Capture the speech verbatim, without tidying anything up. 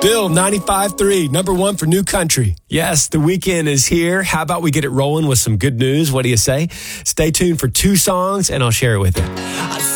Bill, ninety-five point three, number one for New Country. Yes, the weekend is here. How about we get it rolling with some good news? What do you say? Stay tuned for two songs, and I'll share it with you.